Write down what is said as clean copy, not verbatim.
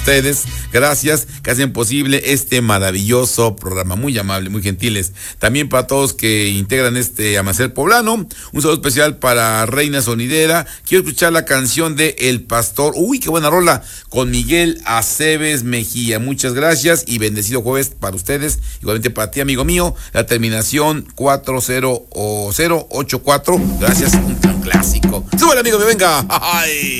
Ustedes, gracias, que hacen posible este maravilloso programa, muy amable, muy gentiles. También para todos que integran este Amanecer Poblano, un saludo especial para Reina Sonidera. Quiero escuchar la canción de El Pastor, uy, qué buena rola, con Miguel Aceves Mejía. Muchas gracias y bendecido jueves para ustedes, igualmente para ti, amigo mío, la terminación 40084, gracias, un clásico. ¡Súbale, amigo, me venga! ¡Ay!